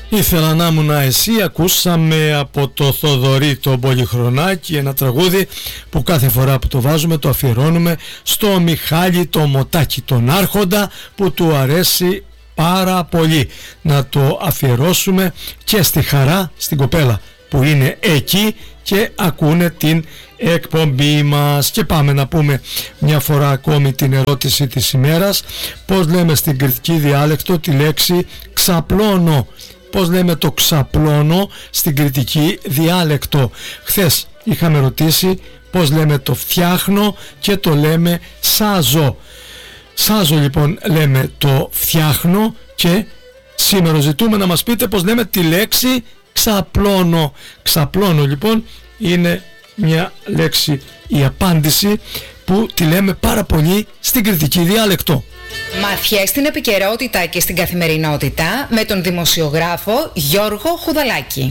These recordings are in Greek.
Ήθελα να ήμουν εσύ, ακούσαμε από το Θοδωρή το Πολυχρονάκι, ένα τραγούδι που κάθε φορά που το βάζουμε το αφιερώνουμε στο Μιχάλη το Μωτάκι, τον Άρχοντα, που του αρέσει πάρα πολύ. Να το αφιερώσουμε και στη Χαρά, στην κοπέλα που είναι εκεί και ακούνε την εκπομπή μας. Και πάμε να πούμε μια φορά ακόμη την ερώτηση της ημέρας. Πώς λέμε στην κρητική διάλεκτο τη λέξη ξαπλώνω? Πώς λέμε το ξαπλώνω στην κρητική διάλεκτο? Χθες είχαμε ρωτήσει πώς λέμε το φτιάχνω και το λέμε σάζω. Σάζω λοιπόν λέμε το φτιάχνω και σήμερα ζητούμε να μας πείτε πώς λέμε τη λέξη ξαπλώνω. Ξαπλώνω λοιπόν είναι μια λέξη, η απάντηση που τη λέμε πάρα πολύ στην κρητική διάλεκτο. Μαθιές στην επικαιρότητα και στην καθημερινότητα με τον δημοσιογράφο Γιώργο Χουδαλάκη.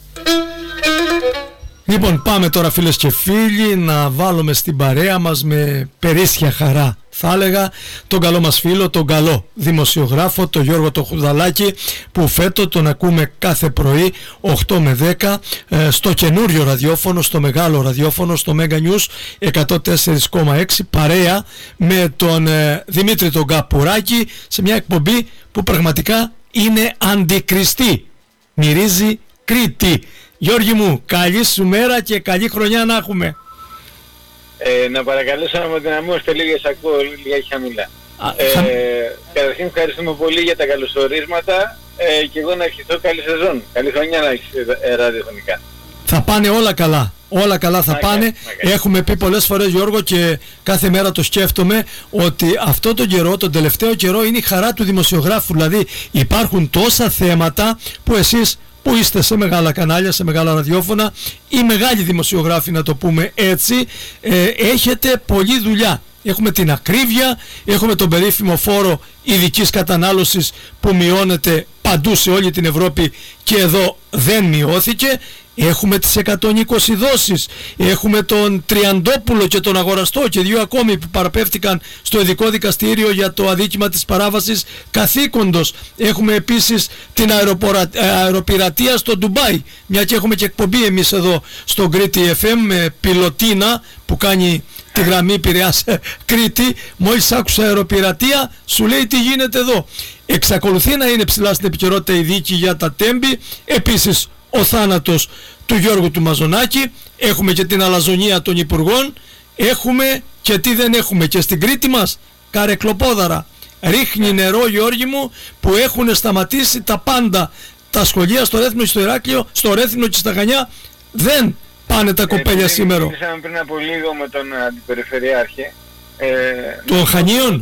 Λοιπόν, πάμε τώρα φίλες και φίλοι να βάλουμε στην παρέα μας με περίσσια χαρά, θα έλεγα, τον καλό μας φίλο, τον καλό δημοσιογράφο, τον Γιώργο το Χουδαλάκη, που φέτο τον ακούμε κάθε πρωί 8 με 10 στο καινούριο ραδιόφωνο, στο μεγάλο ραδιόφωνο, στο Mega News 104,6, παρέα με τον Δημήτρη τον Καπουράκη, σε μια εκπομπή που πραγματικά είναι αντικριστή, μυρίζει Κρήτη. Γιώργη μου, καλή σου μέρα και καλή χρονιά να έχουμε. Να παρακαλέσω να μου δυναμώσετε λίγες, ακούω λίγα χαμηλά. Καταρχήν ευχαριστούμε πολύ για τα καλωσορίσματα και εγώ να ευχηθώ καλή σεζόν. Καλή χρονιά να έχεις ραδιοφωνικά. Θα πάνε όλα καλά. Όλα καλά θα πάνε. Έχουμε πει πολλές φορές, Γιώργο, και κάθε μέρα το σκέφτομαι, ότι αυτό τον καιρό, τον τελευταίο καιρό, είναι η χαρά του δημοσιογράφου. Δηλαδή υπάρχουν τόσα θέματα που εσείς που είστε σε μεγάλα κανάλια, σε μεγάλα ραδιόφωνα, οι μεγάλοι δημοσιογράφοι, να το πούμε έτσι, έχετε πολλή δουλειά. Έχουμε την ακρίβεια, έχουμε τον περίφημο φόρο ειδικής κατανάλωσης που μειώνεται παντού σε όλη την Ευρώπη και εδώ δεν μειώθηκε. Έχουμε τις 120 δόσεις, έχουμε τον Τριαντόπουλο και τον Αγοραστό και δύο ακόμη που παραπέφτηκαν στο ειδικό δικαστήριο για το αδίκημα της παράβασης καθήκοντος. Έχουμε επίσης την αεροπειρατεία στο Ντουμπάι, μια και έχουμε και εκπομπή εμείς εδώ στο Κρήτη FM με πιλωτίνα που κάνει τη γραμμή Πειραιάς Κρήτη. Μόλις άκουσα αεροπειρατεία σου λέει τι γίνεται εδώ. Εξακολουθεί να είναι ψηλά στην επικαιρότητα η δίκη για τα Τέμπη. Επίσης ο θάνατος του Γιώργου του Μαζονάκη. Έχουμε και την αλαζονία των υπουργών. Έχουμε και τι δεν έχουμε και στην Κρήτη μας? Καρεκλοπόδαρα. Ρίχνει νερό, Γιώργη μου, που έχουν σταματήσει τα πάντα. Τα σχολεία στο Ρέθυμνο και στο Ηράκλειο, στο Ρέθυμνο και στα Χανιά δεν πάνε τα κοπέλια σήμερα. Μιλήσαμε πριν από λίγο με τον Αντιπεριφερειάρχη. Των Χανίων.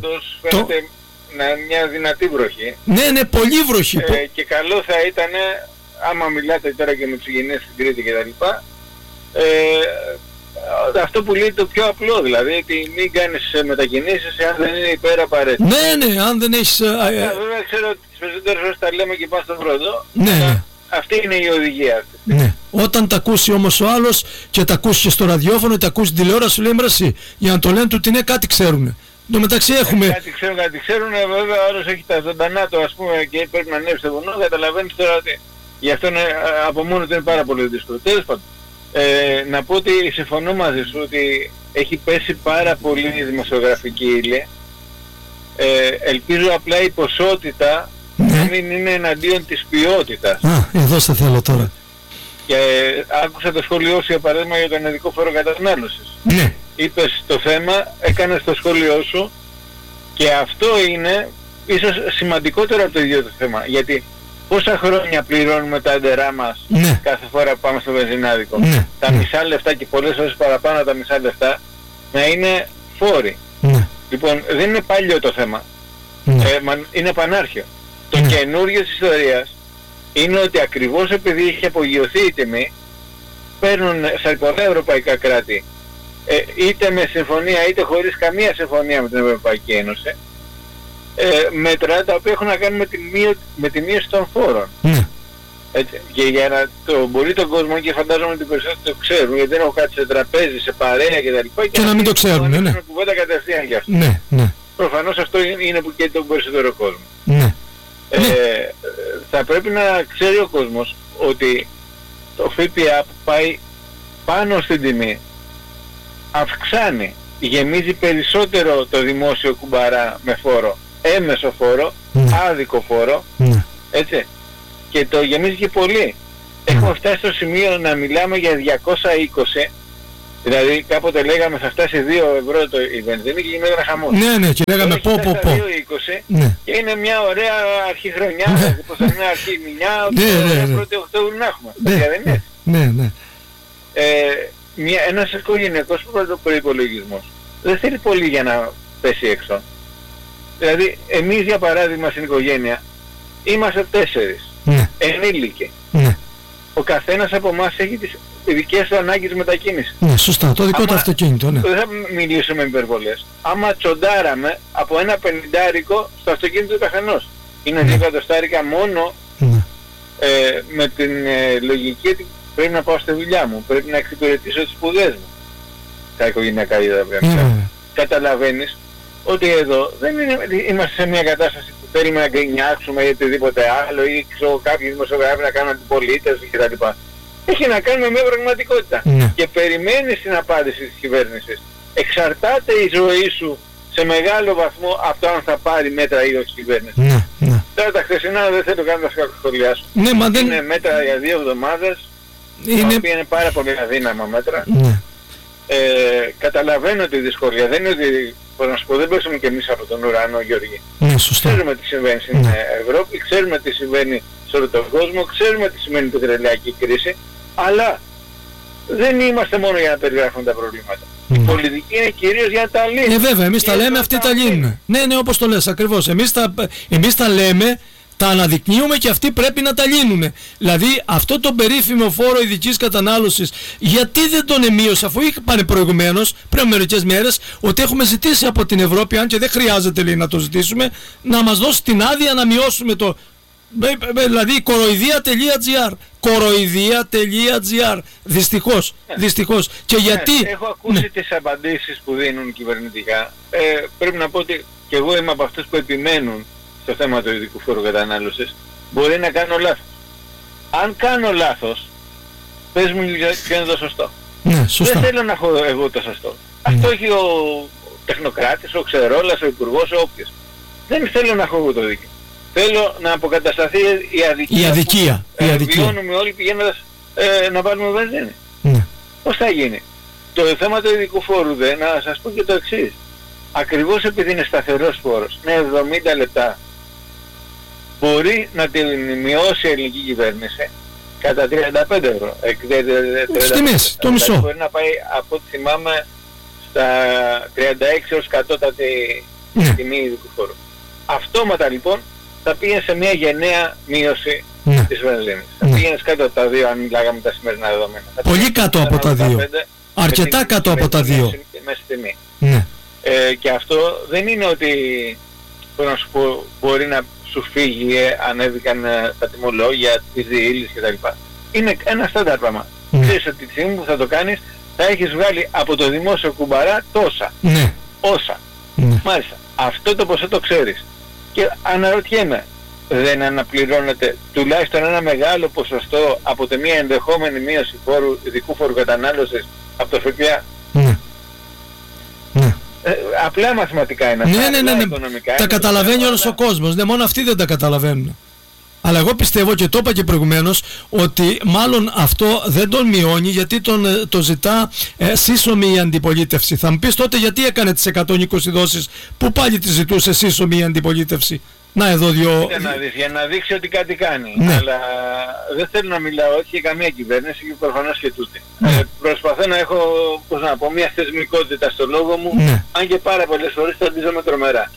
Μια δυνατή βροχή. Ναι, πολύ βροχή. Και καλό θα ήταν, άμα μιλάτε τώρα και με τους συγγενείς στην Κρήτη και τα λοιπά, αυτό που λέει το πιο απλό, δηλαδή ότι μην κάνεις μετακινήσεις αν δεν είναι υπεραπαραίτητο. Ναι, αν δεν έχεις... Βέβαια ξέρω ότι τις περισσότερες ώρες τα λέμε και πάνω στον πρώτο. Ναι. Αυτή είναι η οδηγία αυτή. Ναι. Όταν τα ακούσει όμως ο άλλος και τα ακούσει και στο ραδιόφωνο, τα ακούσει τηλεόραση, σου λέει μρασί. Για να το λένε του τι είναι, κάτι ξέρουνε. Το μεταξύ έχουμε... Κάτι ξέρουν, βέβαια όλος έχει τα ζωντανά του, ας πούμε, και πρέπει να ανέβει στο βουνό, καταλαβαίνεις τώρα ότι γι' αυτό από μόνο του είναι πάρα πολύ δύσκολο. Τέλος πάντων, να πω ότι συμφωνώ μαζί σου ότι έχει πέσει πάρα πολύ η δημοσιογραφική ύλη. Ελπίζω απλά η ποσότητα να μην είναι εναντίον της ποιότητας. Εδώ σε θέλω τώρα. Και άκουσα το σχόλιο σου για παράδειγμα για τον ειδικό φόρο κατανάλωσης. Ναι. Είπες το θέμα, έκανες το σχόλιο σου και αυτό είναι ίσως σημαντικότερο από το ίδιο το θέμα. Γιατί πόσα χρόνια πληρώνουμε τα έντερά μας κάθε φορά που πάμε στο βενζινάδικο? Τα μισά λεφτά και πολλές φορές παραπάνω τα μισά λεφτά να είναι φόροι. Λοιπόν, δεν είναι παλιό το θέμα. Είναι πανάρχαιο. Το καινούργιο της ιστορίας είναι ότι ακριβώς επειδή έχει απογειωθεί η τιμή, παίρνουν σε πολλά ευρωπαϊκά κράτη, είτε με συμφωνία είτε χωρίς καμία συμφωνία με την Ευρωπαϊκή Ένωση, μέτρα τα οποία έχουν να κάνουν με τη μείωση των φόρων. Έτσι. Και για να το μπορεί τον κόσμο, και φαντάζομαι ότι οι περισσότεροι το ξέρουν, γιατί δεν έχω κάτι σε τραπέζι, σε παρέα κτλ. Και να μην το ξέρουν, ναι. Κουβέντα κατευθείαν για αυτό. Ναι. Προφανώς αυτό είναι που καίει τον περισσότερο κόσμο. Ναι. Θα θα πρέπει να ξέρει ο κόσμος ότι το ΦΠΑ που πάει πάνω στην τιμή αυξάνει, γεμίζει περισσότερο το δημόσιο κουμπαρά με φόρο, έμεσο φόρο, άδικο φόρο, έτσι, και το γεμίζει και πολύ. Έχουμε φτάσει στο σημείο να μιλάμε για 220, δηλαδή κάποτε λέγαμε θα φτάσει 2 ευρώ η βενζίνη και γινόταν χαμός. Ναι, και λέγαμε πω. 2,20 και είναι μια ωραία αρχή χρονιά, πως θα είναι αρχή μηνιά, πρώτη Οκτώβρη να έχουμε. Ναι. Ένας οικογενειακός προϋπολογισμός δεν θέλει πολύ για να πέσει έξω. Δηλαδή εμείς για παράδειγμα στην οικογένεια είμαστε 4 ενήλικοι. Ο καθένας από εμάς έχει τις δικές του ανάγκες μετακίνησης. Ναι, σωστά, το δικό του αυτοκίνητο, ναι. Δεν θα μιλήσουμε με υπερβολές. Άμα τσοντάραμε από ένα 50 στο αυτοκίνητο του καθενός, είναι 2 εκατοστάρικα μόνο, με την λογική ότι πρέπει να πάω στη δουλειά μου, πρέπει να εξυπηρετήσω τις σπουδές μου. Τα οικογενειακά είδα. Καταλαβαίνεις ότι εδώ δεν είμαστε σε μια κατάσταση που θέλουμε να γκρινιάξουμε ή οτιδήποτε άλλο ή κάποιοι δημοσιογράφοι να κάνουν αντιπολίτευση κτλ. Έχει να κάνει με μια πραγματικότητα. Και περιμένεις την απάντηση της κυβέρνησης. Εξαρτάται η ζωή σου σε μεγάλο βαθμό από το αν θα πάρει μέτρα ή όχι η κυβέρνηση. Τώρα τα χθεσινά δεν θέλω καν να σχολιάσω. Είναι μέτρα για 2 εβδομάδες, τα οποία είναι πάρα πολύ αδύναμα μέτρα. Καταλαβαίνω τη δυσκολία. Δεν είναι ότι, να σου πω, δεν πέσουμε κι εμείς από τον ουρανό, Γιώργη. Ξέρουμε τι συμβαίνει στην Ευρώπη, ξέρουμε τι συμβαίνει σε όλο τον κόσμο, ξέρουμε τι σημαίνει η πετρελαϊκή κρίση, αλλά δεν είμαστε μόνο για να περιγράφουμε τα προβλήματα. Η πολιτική είναι κυρίως για να τα λύνει. Βέβαια, εμείς τα λέμε, αυτοί τα λύνουν. Ναι, όπως το λες, ακριβώς. Εμείς τα λέμε, τα αναδεικνύουμε και αυτοί πρέπει να τα λύνουν. Δηλαδή αυτό το περίφημο φόρο ειδικής κατανάλωσης, γιατί δεν τον εμείωσε, αφού είπανε προηγουμένως, πριν από μερικές μέρες, ότι έχουμε ζητήσει από την Ευρώπη, αν και δεν χρειάζεται, λέει, να το ζητήσουμε, να μας δώσει την άδεια να μειώσουμε το... Δηλαδή κοροϊδία.gr, κοροϊδία.gr, δυστυχώς. Και γιατί... Έχω ακούσει τις απαντήσεις που δίνουν κυβερνητικά. Πρέπει να πω ότι και εγώ είμαι από αυτούς που επιμένουν στο θέμα του ειδικού φόρου κατανάλωσης. Μπορεί να κάνω λάθος. Αν κάνω λάθος, πες μου ποιο είναι το σωστό. Δεν θέλω να έχω εγώ το σωστό. Αυτό έχει ο τεχνοκράτης, ο Ξερόλας, ο υπουργός, ο όποιος. Δεν θέλω να έχω εγώ το δίκαιο. Θέλω να αποκατασταθεί η αδικία. Βιώνουμε όλοι πηγαίνοντας να πάρουμε βενζίνη. Πώς θα γίνει? Το θέμα του ειδικού φόρου να σας πω και το εξής. Ακριβώς επειδή είναι σταθερός φόρος, είναι 70 λεπτά, μπορεί να την μειώσει η ελληνική κυβέρνηση κατά 35 ευρώ. Τις τιμές, το μισό. Μπορεί να πάει, από ό,τι θυμάμαι, στα 36 ως κατώτατη τιμή ειδικού φόρου. Αυτόματα λοιπόν θα πήγαινε σε μια γενναία μείωση της βενζίνης. Θα πήγαινε κάτω από τα 2 αν μιλάγαμε τα σημερινά δεδομένα. Πολύ κάτω από τα 2. Αρκετά κάτω από τα 2. Μέσα τιμή. Και αυτό δεν είναι ότι, να σου πω, μπορεί να σου φύγει, ανέβηκαν τα τιμολόγια της διήλυσης κτλ. Είναι ένα στάνταρ πράγμα. Ξέρεις ότι τη στιγμή που θα το κάνεις θα έχεις βγάλει από το δημόσιο κουμπαρά τόσα. Όσα. Μάλιστα. Αυτό το ποσό το ξέρεις. Και αναρωτιέμαι, δεν αναπληρώνεται τουλάχιστον ένα μεγάλο ποσοστό από τη μία ενδεχόμενη μείωση ειδικού φόρου κατανάλωσης από το ΦΠΑ? Απλά μαθηματικά είναι. Ναι. Τα καταλαβαίνει όλος ο κόσμος. Ναι, μόνο αυτοί δεν τα καταλαβαίνουν. Αλλά εγώ πιστεύω, και το είπα και προηγουμένως, ότι μάλλον αυτό δεν τον μειώνει, γιατί το ζητά σύσσωμη η αντιπολίτευση. Θα μου πεις τότε γιατί έκανε τις 120 δόσεις που πάλι τις ζητούσε σύσσωμη η αντιπολίτευση? Να εδώ για να δείξει ότι κάτι κάνει. Αλλά δεν θέλω να μιλάω όχι για καμία κυβέρνηση και προφανώς και τούτη. Προσπαθώ να έχω, πώς να πω, μια θεσμικότητα στο λόγο μου, αν και πάρα πολλές φορές το αντίζομαι τρομερά.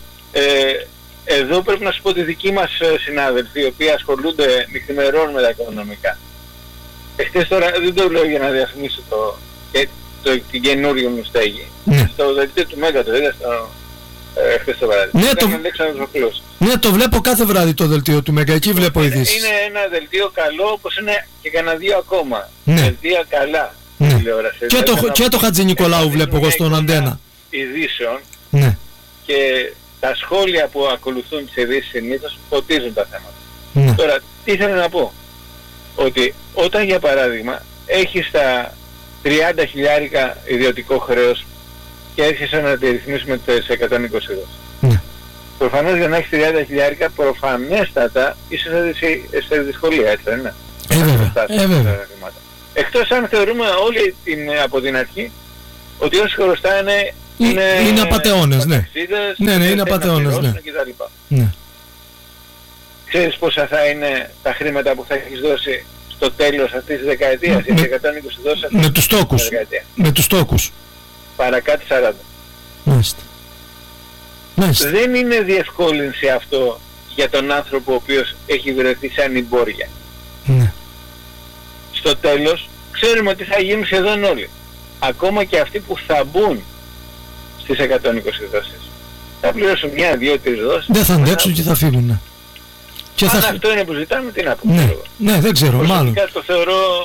Εδώ πρέπει να σου πω ότι δικοί μας συνάδελφοι, οι οποίοι ασχολούνται νυχθημερών με τα οικονομικά. Εχθές τώρα δεν το λέω για να διαφημίσω την καινούργια μου στέγη. Στο δελτίο του Μέγκα το είδα χθες το βράδυ. Ναι, το βλέπω κάθε βράδυ το δελτίο του Μέγκα, εκεί βλέπω ειδήσεις. Είναι ένα δελτίο καλό, όπως είναι και κανένα 2 ακόμα. Δελτία καλά. Και το Χατζη Νικολάου βλέπω εγώ στον Αντένα. Ειδήσεων. Και τα σχόλια που ακολουθούν τις ειδήσεις συνήθως ποτίζουν τα θέματα. Ναι. Τώρα, τι θέλω να πω. Ότι όταν για παράδειγμα έχεις τα 30 χιλιάρικα ιδιωτικό χρέος και έρχεσαι να τη ρυθμίσεις με τις 120 δόσεις. Ναι. Προφανώς για να έχεις 30 χιλιάρικα προφανέστατα είσαι σε δυσκολία, έτσι δεν είναι? Βέβαια. Εκτός αν θεωρούμε όλοι από την αρχή ότι όσοι χρωστάνε είναι απατεώνες, ναι. Ναι, είναι απατεώνες, ναι. Ναι. Ξέρεις πόσα θα είναι τα χρήματα που θα έχεις δώσει στο τέλος αυτής της δεκαετίας, γιατί 120 δόσεις με τους τόκους. Παρακάτω 40. Μάλιστα. Δεν είναι διευκόλυνση αυτό για τον άνθρωπο ο οποίος έχει βρεθεί σαν εμπόρια. Ναι. Στο τέλος ξέρουμε ότι θα γίνουν σχεδόν όλοι. Ακόμα και αυτοί που θα μπουν στις 120 δόσεις. Θα πληρώσουν 1, 2, 3 δόσεις. Δεν θα αντέξουν και θα φύγουν. Ναι. Και αν αυτό είναι που ζητάμε, τι να πούμε. Ναι, ναι, δεν ξέρω, μάλλον. Το θεωρώ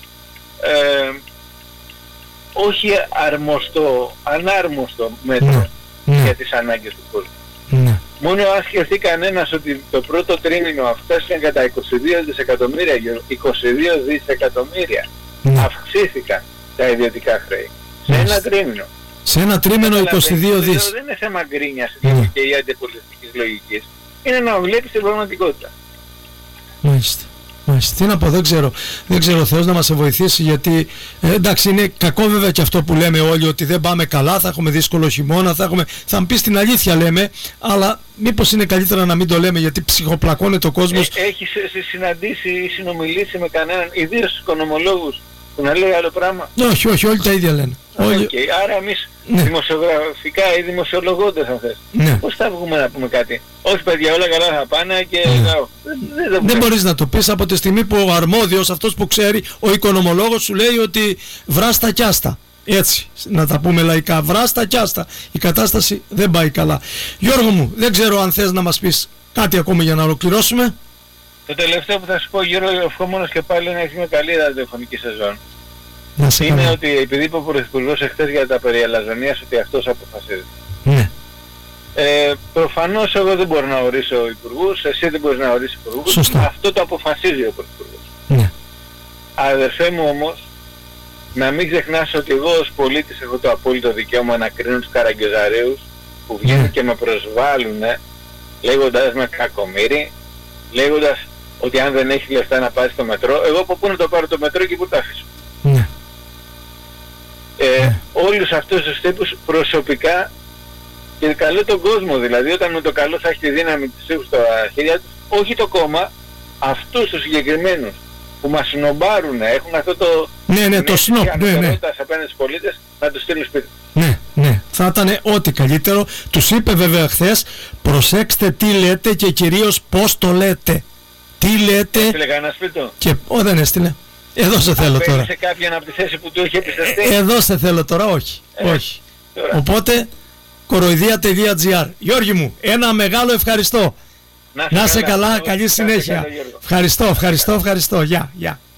όχι ανάρμοστο μέτρο για τις ανάγκες του κόσμου. Ναι. Μόνο αν σκεφτεί κανένας ότι το πρώτο τρίμηνο αυξήθηκαν κατά 22 δισεκατομμύρια, 22 δισεκατομμύρια αυξήθηκαν τα ιδιωτικά χρέη. Σε ένα τρίμηνο. Σε ένα τρίμηνο 22 δις. Δεν είναι θέμα γκρίνιας και η αντιπολιτικής λογικής. Είναι να βλέπεις την πραγματικότητα. Μάλιστα. Τι να πω, δεν ξέρω ο Θεός να μας βοηθήσει, γιατί εντάξει είναι κακό βέβαια και αυτό που λέμε όλοι ότι δεν πάμε καλά, θα έχουμε δύσκολο χειμώνα, θα μου πεις την αλήθεια λέμε, αλλά μήπως είναι καλύτερα να μην το λέμε, γιατί ψυχοπλακώνεται ο κόσμος. Έχεις συναντήσει ή συνομιλήσει με κανέναν, ιδίως οικονομολόγους, που να λέει άλλο πράγμα? Όχι, όλοι τα ίδια λένε. Άρα εμείς δημοσιογραφικά ή δημοσιολογώντας αν θες, πώς θα βγούμε να πούμε κάτι? Όχι παιδιά, όλα καλά θα πάνε και... Δεν μπορείς να το πεις από τη στιγμή που ο αρμόδιος, αυτός που ξέρει, ο οικονομολόγος σου λέει ότι βράστα κι άστα. Έτσι, να τα πούμε λαϊκά, βράστα κι άστα. Η κατάσταση δεν πάει καλά. Γιώργο μου, δεν ξέρω αν θες να μας πεις κάτι ακόμα για να ολοκληρώσουμε. Το τελευταίο που θα σου πω, Γιώργο, ευχόμονος και πάλι να έχει μια καλή ραδιοφωνική σεζόν. Είναι ότι επειδή είπε ο Πρωθυπουργός εχθές για τα περί αλαζονίας, ότι αυτός αποφασίζει. Ναι. Προφανώς εγώ δεν μπορώ να ορίσω υπουργούς, εσύ δεν μπορείς να ορίσεις υπουργούς. Σωστά. Αυτό το αποφασίζει ο Πρωθυπουργός. Ναι. Αδερφέ μου όμως, να μην ξεχνάς ότι εγώ ως πολίτης έχω το απόλυτο δικαίωμα να κρίνω τους καραγκιόζαρέους που βγαίνουν και με προσβάλλουν λέγοντας με κακομοίρη, λέγοντας ότι αν δεν έχει λεφτά να πάρει στο μετρό, εγώ από πού να το πάρω το μετρό και πού τα αφήσω. Ναι. Όλους αυτούς τους τύπους προσωπικά και καλό τον κόσμο, δηλαδή όταν με το καλό θα έχει τη δύναμη της έχουν στα χέρια τους, όχι το κόμμα, αυτούς τους συγκεκριμένους που μας συνομπάρουν, έχουν αυτό το... το σνοπ, απέναντι στους πολίτες, να τους στείλουν σπίτι. Ναι, θα ήταν ό,τι καλύτερο. Τους είπε βέβαια χθες, προσέξτε τι λέτε και κυρίως πώς το λέτε. Τι λέτε... Έστειλε κανένα σπίτι? Και... δεν έστειλε. Εδώ σε θέλω τώρα. Σε κάποιον από τη θέση που του είχε επιστευτεί. Εδώ σε θέλω τώρα, όχι. Τώρα. Οπότε, κοροϊδία.gr. Γιώργη μου, ένα μεγάλο ευχαριστώ. Να είσαι καλά, καλή συνέχεια. Ευχαριστώ. Γεια.